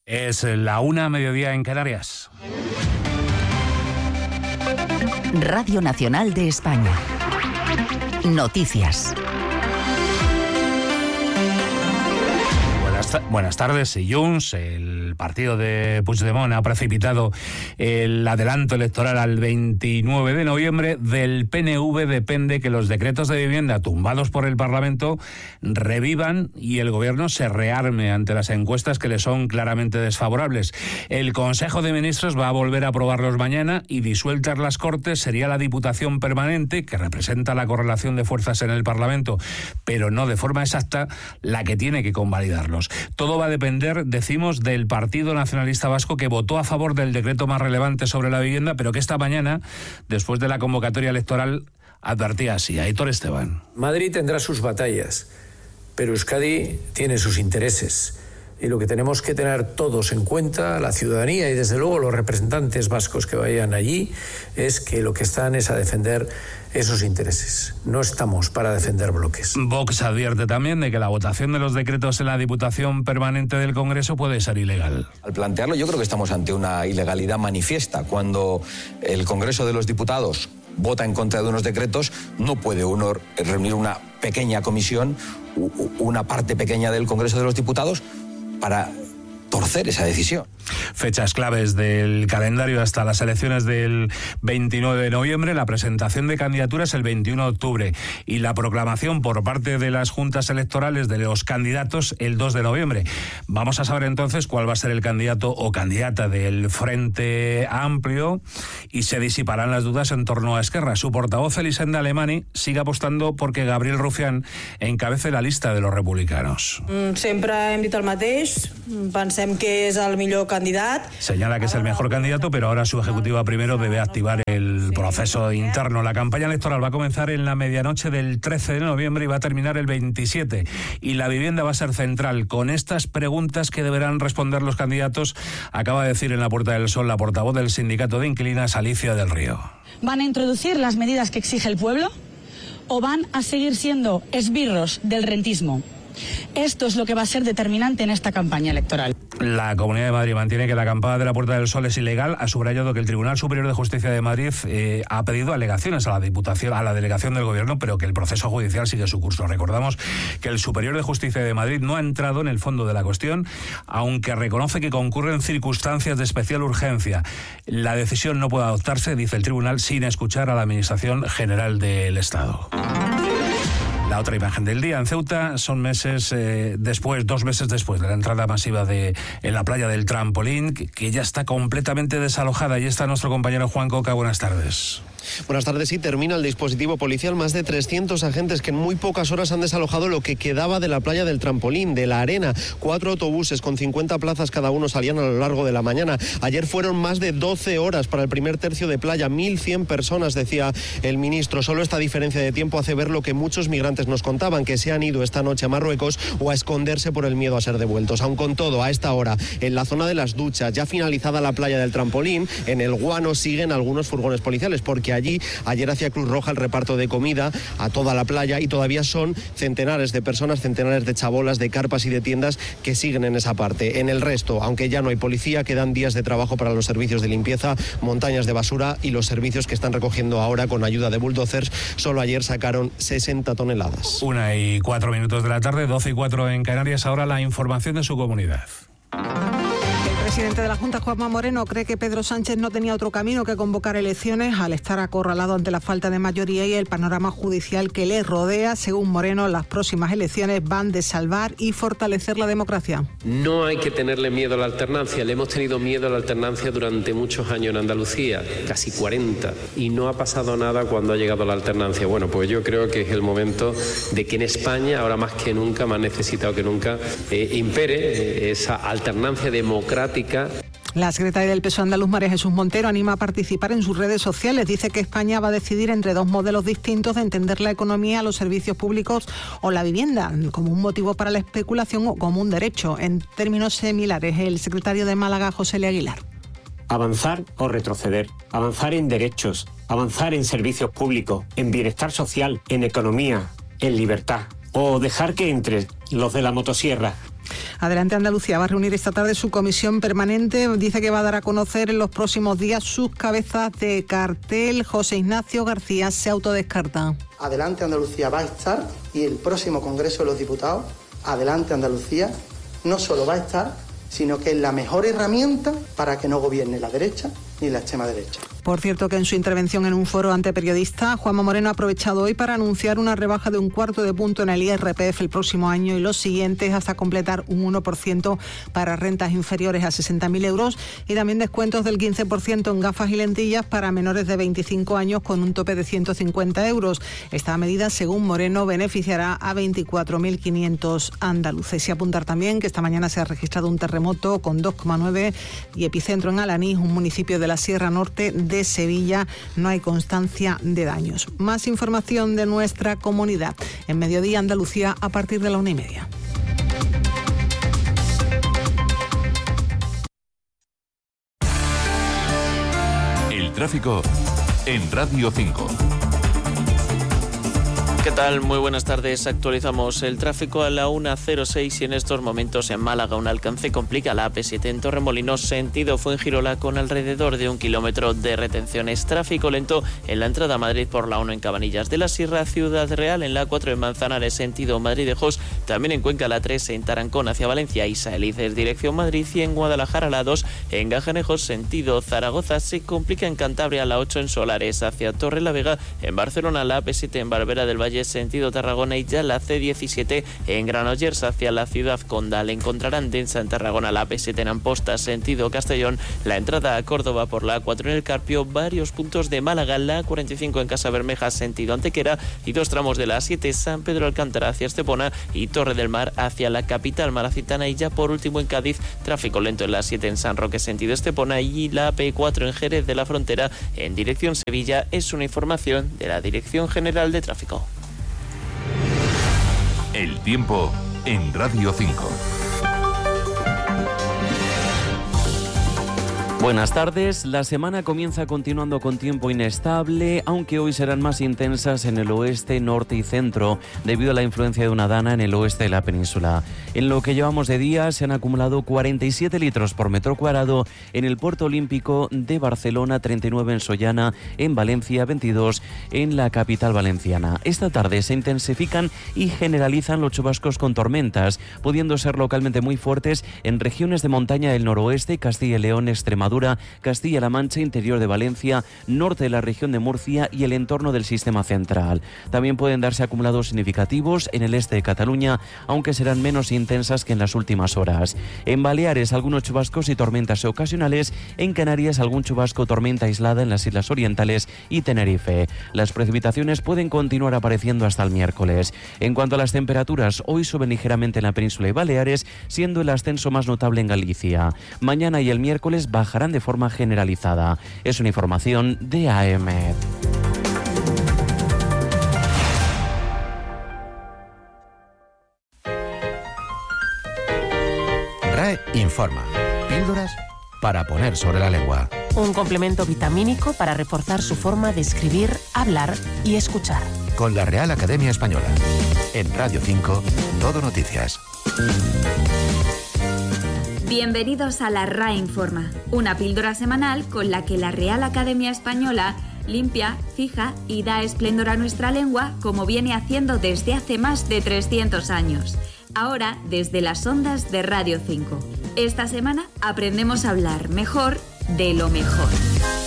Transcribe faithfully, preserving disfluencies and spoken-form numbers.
Es la una, mediodía en Canarias. Radio Nacional de España. Noticias. Buenas tardes. Y Junts, el partido de Puigdemont, ha precipitado el adelanto electoral al veintinueve de noviembre. Del P N V depende que los decretos de vivienda tumbados por el Parlamento revivan y el gobierno se rearme ante las encuestas que le son claramente desfavorables. El Consejo de Ministros va a volver a aprobarlos mañana y, disueltas las Cortes, sería la Diputación Permanente, que representa la correlación de fuerzas en el Parlamento, pero no de forma exacta, la que tiene que convalidarlos. Todo va a depender, decimos, del Partido Nacionalista Vasco, que votó a favor del decreto más relevante sobre la vivienda, pero que esta mañana, después de la convocatoria electoral, advertía así. Aitor Esteban. Madrid tendrá sus batallas, pero Euskadi tiene sus intereses. Y lo que tenemos que tener todos en cuenta, la ciudadanía y desde luego los representantes vascos que vayan allí, es que lo que están es a defender esos intereses. No estamos para defender bloques. Vox advierte también de que la votación de los decretos en la Diputación Permanente del Congreso puede ser ilegal. Al plantearlo, yo creo que estamos ante una ilegalidad manifiesta. Cuando el Congreso de los Diputados vota en contra de unos decretos, no puede uno reunir una pequeña comisión, una parte pequeña del Congreso de los Diputados, para torcer esa decisión. Fechas claves del calendario hasta las elecciones del veintinueve de noviembre, la presentación de candidaturas el veintiuno de octubre y la proclamación por parte de las juntas electorales de los candidatos el dos de noviembre. Vamos a saber entonces cuál va a ser el candidato o candidata del Frente Amplio y se disiparán las dudas en torno a Esquerra. Su portavoz, Elisenda Alemany, sigue apostando porque Gabriel Rufián encabece la lista de los republicanos. Sempre hem dit el mateix, pensem que és el millor candidat. Señala que es el mejor candidato, pero ahora su ejecutiva primero debe activar el proceso interno. La campaña electoral va a comenzar en la medianoche del trece de noviembre y va a terminar el veintisiete. Y la vivienda va a ser central. Con estas preguntas que deberán responder los candidatos, acaba de decir en la Puerta del Sol la portavoz del sindicato de inquilinas, Alicia del Río. ¿Van a introducir las medidas que exige el pueblo o van a seguir siendo esbirros del rentismo? Esto es lo que va a ser determinante en esta campaña electoral. La Comunidad de Madrid mantiene que la acampada de la Puerta del Sol es ilegal. Ha subrayado que el Tribunal Superior de Justicia de Madrid eh, ha pedido alegaciones a la Diputación, a la delegación del Gobierno, pero que el proceso judicial sigue su curso. Recordamos que el Superior de Justicia de Madrid no ha entrado en el fondo de la cuestión, aunque reconoce que concurren circunstancias de especial urgencia. La decisión no puede adoptarse, dice el Tribunal, sin escuchar a la Administración General del Estado. La otra imagen del día en Ceuta son meses eh, después, dos meses después de la entrada masiva de en la playa del Trampolín, que, que ya está completamente desalojada. Y está nuestro compañero Juan Coca. Buenas tardes. Buenas tardes. Sí, termina el dispositivo policial. Más de trescientos agentes que en muy pocas horas han desalojado lo que quedaba de la playa del Trampolín, de la arena. Cuatro autobuses con cincuenta plazas cada uno salían a lo largo de la mañana. Ayer fueron más de doce horas para el primer tercio de playa. mil cien personas, decía el ministro. Solo esta diferencia de tiempo hace ver lo que muchos migrantes nos contaban, que se han ido esta noche a Marruecos o a esconderse por el miedo a ser devueltos. Aun con todo, a esta hora, en la zona de las duchas, ya finalizada la playa del Trampolín, en el Guano siguen algunos furgones policiales, porque allí ayer hacía Cruz Roja el reparto de comida a toda la playa y todavía son centenares de personas, centenares de chabolas, de carpas y de tiendas que siguen en esa parte. En el resto, aunque ya no hay policía, quedan días de trabajo para los servicios de limpieza, montañas de basura y los servicios que están recogiendo ahora con ayuda de bulldozers. Solo ayer sacaron sesenta toneladas. Una y cuatro minutos de la tarde, doce y cuatro en Canarias. Ahora la información de su comunidad. El presidente de la Junta, Juanma Moreno, cree que Pedro Sánchez no tenía otro camino que convocar elecciones al estar acorralado ante la falta de mayoría y el panorama judicial que le rodea. Según Moreno, las próximas elecciones van de salvar y fortalecer la democracia. No hay que tenerle miedo a la alternancia. Le hemos tenido miedo a la alternancia durante muchos años en Andalucía, casi cuarenta, y no ha pasado nada cuando ha llegado la alternancia. Bueno, pues yo creo que es el momento de que en España, ahora más que nunca, más necesitado que nunca, eh, impere eh, esa alternancia democrática. La secretaria del P S O E andaluz, María Jesús Montero, anima a participar en sus redes sociales. Dice que España va a decidir entre dos modelos distintos de entender la economía, los servicios públicos o la vivienda, como un motivo para la especulación o como un derecho. En términos similares, el secretario de Málaga, José L. Aguilar. Avanzar o retroceder, avanzar en derechos, avanzar en servicios públicos, en bienestar social, en economía, en libertad, o dejar que entre los de la motosierra Adelante Andalucía va a reunir esta tarde su comisión permanente. Dice que va a dar a conocer en los próximos días sus cabezas de cartel. José Ignacio García se autodescarta. Adelante Andalucía va a estar, y el próximo Congreso de los Diputados, Adelante Andalucía, no solo va a estar, sino que es la mejor herramienta para que no gobierne la derecha ni la extrema derecha. Por cierto, que en su intervención en un foro ante periodistas, Juanma Moreno ha aprovechado hoy para anunciar una rebaja de un cuarto de punto en el I R P F el próximo año y los siguientes, hasta completar un uno por ciento para rentas inferiores a sesenta mil euros, y también descuentos del quince por ciento en gafas y lentillas para menores de veinticinco años con un tope de ciento cincuenta euros. Esta medida, según Moreno, beneficiará a veinticuatro mil quinientos andaluces. Y apuntar también que esta mañana se ha registrado un terremoto con dos coma nueve y epicentro en Alanís, un municipio de la Sierra Norte de Sevilla. No hay constancia de daños. Más información de nuestra comunidad en Mediodía Andalucía a partir de la una y media. El tráfico en Radio cinco. ¿Qué tal? Muy buenas tardes. Actualizamos el tráfico a la una cero seis y en estos momentos en Málaga un alcance complica la A P siete en Torremolinos, sentido Fuengirola, con alrededor de un kilómetro de retenciones. Tráfico lento en la entrada a Madrid por la uno en Cabanillas de la Sierra, Ciudad Real en la cuatro en Manzanares, sentido Madrid-Jos, también en Cuenca la tres en Tarancón hacia Valencia y Saelices, dirección Madrid, y en Guadalajara la dos en Gajanejos, sentido Zaragoza. Se complica en Cantabria la ocho en Solares hacia Torrelavega, en Barcelona la A P siete en Barbera del Valle, sentido Tarragona, y ya la C diecisiete en Granollers hacia la ciudad condal. Encontrarán densa en Tarragona la A P siete en Amposta, sentido Castellón, la entrada a Córdoba por la A cuatro en el Carpio, varios puntos de Málaga, la A cuarenta y cinco en Casabermeja, sentido Antequera, y dos tramos de la A siete San Pedro Alcántara hacia Estepona y Torre del Mar hacia la capital malacitana. Y ya por último en Cádiz, tráfico lento en la A siete en San Roque, sentido Estepona, y la A P cuatro en Jerez de la Frontera en dirección Sevilla. Es una información de la Dirección General de Tráfico. El tiempo en Radio cinco. Buenas tardes. La semana comienza continuando con tiempo inestable, aunque hoy serán más intensas en el oeste, norte y centro, debido a la influencia de una dana en el oeste de la península. En lo que llevamos de día se han acumulado cuarenta y siete litros por metro cuadrado en el Puerto Olímpico de Barcelona, treinta y nueve en Sollana, en Valencia, veintidós en la capital valenciana. Esta tarde se intensifican y generalizan los chubascos con tormentas, pudiendo ser localmente muy fuertes en regiones de montaña del noroeste, Castilla y León, Extremadura, Castilla-La Mancha, interior de Valencia, norte de la región de Murcia y el entorno del sistema central. También pueden darse acumulados significativos en el este de Cataluña, aunque serán menos intensas que en las últimas horas. En Baleares, algunos chubascos y tormentas ocasionales. En Canarias, algún chubasco o tormenta aislada en las Islas Orientales y Tenerife. Las precipitaciones pueden continuar apareciendo hasta el miércoles. En cuanto a las temperaturas, hoy suben ligeramente en la península y Baleares, siendo el ascenso más notable en Galicia. Mañana y el miércoles bajarán de forma generalizada. Es una información de A E M E D. R A E informa. Píldoras para poner sobre la lengua. Un complemento vitamínico para reforzar su forma de escribir, hablar y escuchar. Con la Real Academia Española. En Radio cinco, Todo Noticias. Bienvenidos a la R A E Informa, una píldora semanal con la que la Real Academia Española limpia, fija y da esplendor a nuestra lengua como viene haciendo desde hace más de trescientos años. Ahora desde las ondas de Radio cinco. Esta semana aprendemos a hablar mejor de lo mejor.